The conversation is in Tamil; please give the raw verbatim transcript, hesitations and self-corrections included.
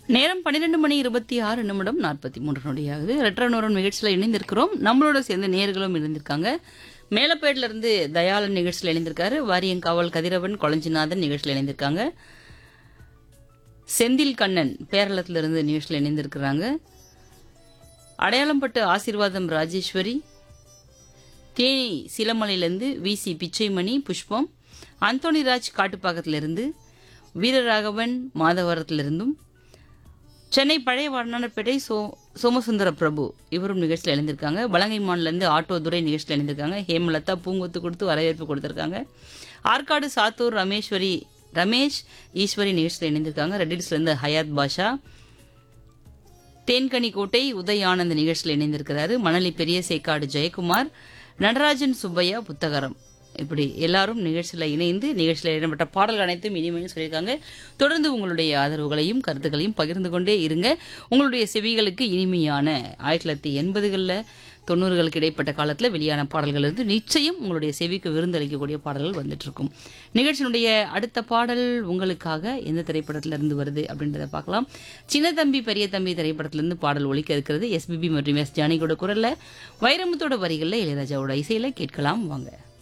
நேரம் பன்னிரண்டு மணி இருபத்தி ஆறு நிமிடம் நாற்பத்தி மூன்று நொடியாகுது. ரெட்ரோனோரன் நிகழ்ச்சியில் இணைந்திருக்கிறோம். நம்மளோட சேர்ந்து நேர்களும் இணைந்திருக்காங்க. மேலப்பேட்டில இருந்து தயாளன் நிகழ்ச்சியில் இணைந்திருக்காரு. வாரியங்காவல் கதிரவன் கொளஞ்சிநாதன் நிகழ்ச்சியில் இணைந்திருக்காங்க. செந்தில் கண்ணன் பேரளத்திலிருந்து நிகழ்ச்சியில் இணைந்திருக்கிறாங்க. அடையாளம்பட்டு ஆசீர்வாதம் ராஜேஸ்வரி, தேனி சிலமலையிலிருந்து வி சி பிச்சைமணி புஷ்பம், அந்தோணிராஜ் காட்டுப்பாக்கத்திலிருந்து, வீரராகவன் மாதவரத்திலிருந்தும், சென்னை பழைய வண்ணாரப்பேட்டை சோ சோமசுந்தர பிரபு இவரும் நிகழ்ச்சியில் இணைந்திருக்காங்க. வலங்கைமான்லேருந்து ஆட்டோ துரை நிகழ்ச்சியில் இணைந்திருக்காங்க. ஹேமலதா பூங்கொத்து கொடுத்து வரவேற்பு கொடுத்துருக்காங்க. ஆற்காடு சாத்தூர் ரமேஸ்வரி ரமேஷ் ஈஸ்வரி நிகழ்ச்சியில் இணைந்திருக்காங்க. ரெட்டில்ஸ்லேருந்து ஹயாத் பாஷா, தேன்கனிக்கோட்டை உதய் ஆனந்த் நிகழ்ச்சியில் இணைந்திருக்கிறாரு. மணலி பெரிய சேக்காடு ஜெயக்குமார், நடராஜன் சுப்பையா புத்தகரம், இப்படி எல்லாரும் நிகழ்ச்சியில் இணைந்து நிகழ்ச்சியில் இடம்பெற்ற பாடல்கள் அனைத்தும் இனிமையும் சொல்லியிருக்காங்க. தொடர்ந்து உங்களுடைய ஆதரவுகளையும் கருத்துக்களையும் பகிர்ந்து கொண்டே இருங்க. உங்களுடைய செவிகளுக்கு இனிமையான ஆயிரத்தி தொள்ளாயிரத்தி எண்பதுகளில் தொண்ணூறுகளுக்கு இடைப்பட்ட காலத்தில் வெளியான பாடல்கள் இருந்து நிச்சயம் உங்களுடைய செவிக்கு விருந்தளிக்கக்கூடிய பாடல்கள் வந்துட்டு இருக்கும். நிகழ்ச்சியினுடைய அடுத்த பாடல் உங்களுக்காக எந்த திரைப்படத்திலிருந்து வருது அப்படின்றத பார்க்கலாம். சின்ன தம்பி பெரிய தம்பி திரைப்படத்திலிருந்து பாடல் ஒலிக்க இருக்கிறது. எஸ்பிபி மற்றும் எஸ் ஜானகியோட குரல்ல, வைரமுத்தோட வரிகளில் இளையராஜாவோட இசையில கேட்கலாம் வாங்க.